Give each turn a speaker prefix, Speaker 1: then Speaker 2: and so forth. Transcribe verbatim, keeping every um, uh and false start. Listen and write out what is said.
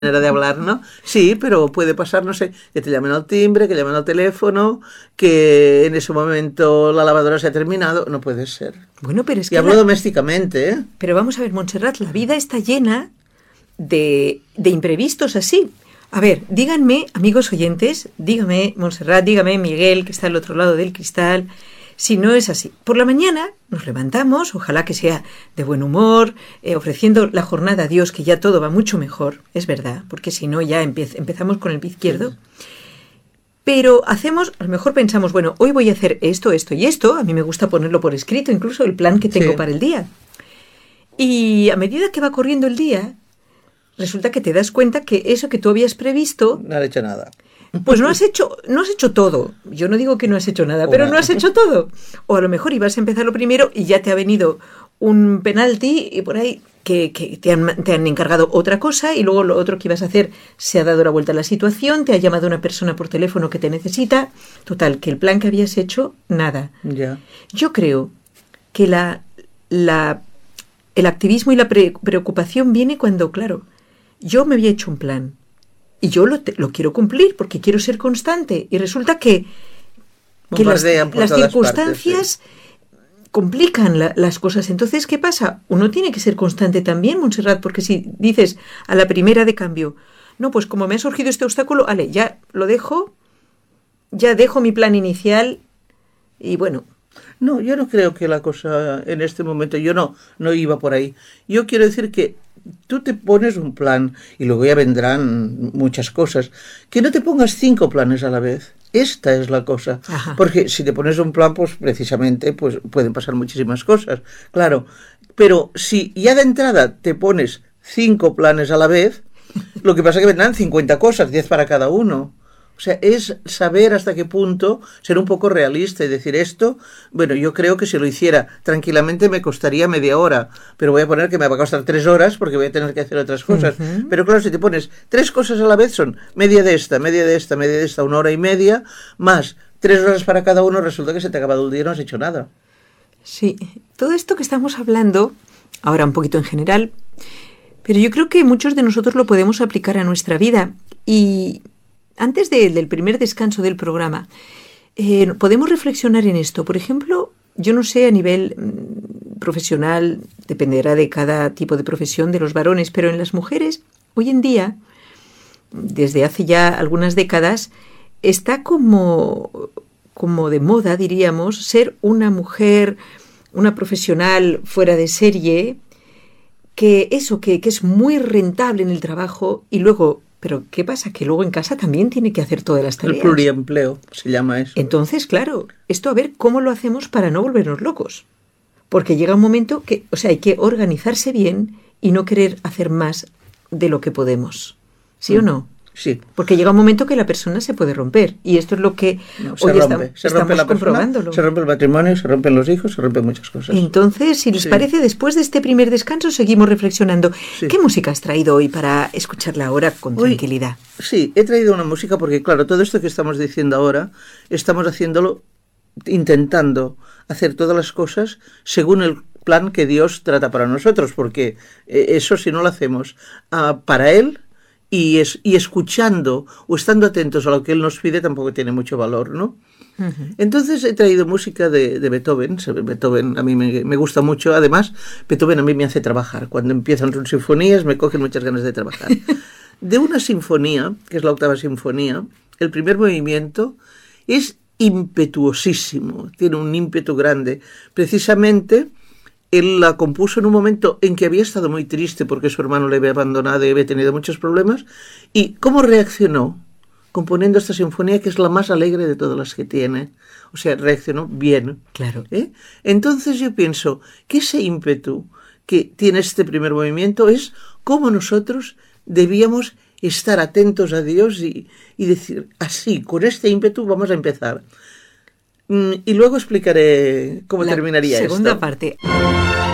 Speaker 1: manera de hablar, ¿no? Sí, pero puede pasar, no sé, que te llamen al timbre, que llamen al teléfono, que en ese momento la lavadora se ha terminado. No puede ser.
Speaker 2: Bueno, pero es
Speaker 1: y
Speaker 2: que...
Speaker 1: hablo
Speaker 2: la...
Speaker 1: domésticamente, ¿eh?
Speaker 2: Pero vamos a ver, Montserrat, la vida está llena de, de imprevistos así. A ver, díganme, amigos oyentes, dígame, Montserrat, dígame, Miguel, que está al otro lado del cristal, si no es así. Por la mañana nos levantamos, ojalá que sea de buen humor, eh, ofreciendo la jornada a Dios, que ya todo va mucho mejor, es verdad, porque si no ya empe- empezamos con el pie izquierdo. Sí. Pero hacemos, a lo mejor pensamos, bueno, hoy voy a hacer esto, esto y esto, a mí me gusta ponerlo por escrito, incluso el plan que tengo sí. para el día. Y a medida que va corriendo el día, resulta que te das cuenta que eso que tú habías previsto...
Speaker 1: No has hecho nada.
Speaker 2: Pues no has hecho, no has hecho todo. Yo no digo que no has hecho nada, pero no has hecho todo. O a lo mejor ibas a empezar lo primero y ya te ha venido un penalti y por ahí que, que te, han, te han encargado otra cosa y luego lo otro que ibas a hacer se ha dado la vuelta a la situación, te ha llamado una persona por teléfono que te necesita. Total, que el plan que habías hecho, nada.
Speaker 1: Ya.
Speaker 2: Yo creo que la, la, el activismo y la pre- preocupación viene cuando, claro, yo me había hecho un plan. Y yo lo, te, lo quiero cumplir porque quiero ser constante. Y resulta que, que las, las circunstancias partes, sí. complican la, las cosas. Entonces, ¿qué pasa? Uno tiene que ser constante también, Montserrat, porque si dices a la primera de cambio, no, pues como me ha surgido este obstáculo, vale, ya lo dejo, ya dejo mi plan inicial y bueno...
Speaker 1: No, yo no creo que la cosa en este momento, yo no, no iba por ahí. Yo quiero decir que tú te pones un plan y luego ya vendrán muchas cosas. Que no te pongas cinco planes a la vez. Esta es la cosa. Ajá. Porque si te pones un plan, pues precisamente pues pueden pasar muchísimas cosas. Claro, pero si ya de entrada te pones cinco planes a la vez, lo que pasa es que vendrán cincuenta cosas, diez para cada uno. O sea, es saber hasta qué punto ser un poco realista y decir esto, bueno, yo creo que si lo hiciera tranquilamente me costaría media hora, pero voy a poner que me va a costar tres horas porque voy a tener que hacer otras cosas. Uh-huh. Pero claro, si te pones tres cosas a la vez son media de esta, media de esta, media de esta, una hora y media, más tres horas para cada uno, resulta que se te ha acabado el día y no has hecho nada.
Speaker 2: Sí, todo esto que estamos hablando, ahora un poquito en general, pero yo creo que muchos de nosotros lo podemos aplicar a nuestra vida y... Antes de, del primer descanso del programa, eh, podemos reflexionar en esto. Por ejemplo, yo no sé a nivel mmm, profesional, dependerá de cada tipo de profesión de los varones, pero en las mujeres, hoy en día, desde hace ya algunas décadas, está como, como de moda, diríamos, ser una mujer, una profesional fuera de serie, que eso, que, que es muy rentable en el trabajo y luego... Pero, ¿qué pasa? Que luego en casa también tiene que hacer todas las tareas.
Speaker 1: El pluriempleo se llama eso.
Speaker 2: Entonces, claro, esto a ver cómo lo hacemos para no volvernos locos. Porque llega un momento que, o sea, hay que organizarse bien y no querer hacer más de lo que podemos. ¿Sí mm. o no?
Speaker 1: Sí.
Speaker 2: Porque llega un momento que la persona se puede romper. Y esto es lo que
Speaker 1: no,
Speaker 2: hoy
Speaker 1: rompe.
Speaker 2: está,
Speaker 1: se
Speaker 2: estamos
Speaker 1: rompe la
Speaker 2: comprobándolo.
Speaker 1: Persona, se rompe el matrimonio, se rompen los hijos, se rompen muchas cosas.
Speaker 2: Entonces, si les sí. parece, después de este primer descanso seguimos reflexionando. Sí. ¿Qué música has traído hoy para escucharla ahora con hoy, tranquilidad?
Speaker 1: Sí, he traído una música porque, claro, todo esto que estamos diciendo ahora, estamos haciéndolo, intentando hacer todas las cosas según el plan que Dios trata para nosotros, porque eh, eso si no lo hacemos uh, para Él, Y, es, y escuchando o estando atentos a lo que él nos pide tampoco tiene mucho valor, ¿no? Uh-huh. Entonces he traído música de, de Beethoven. Beethoven a mí me, me gusta mucho. Además, Beethoven a mí me hace trabajar. Cuando empiezan sus sinfonías me cogen muchas ganas de trabajar. De una sinfonía, que es la octava sinfonía, el primer movimiento es impetuosísimo, tiene un ímpetu grande. Precisamente... Él la compuso en un momento en que había estado muy triste porque su hermano le había abandonado y había tenido muchos problemas. ¿Y cómo reaccionó? Componiendo esta sinfonía que es la más alegre de todas las que tiene. O sea, reaccionó bien.
Speaker 2: Claro.
Speaker 1: ¿Eh? Entonces yo pienso que ese ímpetu que tiene este primer movimiento es cómo nosotros debíamos estar atentos a Dios y, y decir, así, con este ímpetu vamos a empezar. Y luego explicaré cómo
Speaker 2: la
Speaker 1: terminaría
Speaker 2: segunda
Speaker 1: esto.
Speaker 2: Segunda parte.